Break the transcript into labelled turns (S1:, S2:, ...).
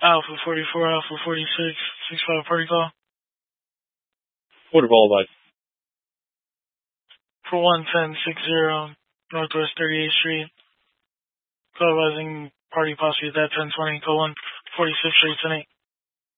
S1: Alpha 44, Alpha 46, 65 party call.
S2: What all about?
S1: For 11060 Northwest 38th Street. Call advising party possibly at that 1020, call 146 Street tonight.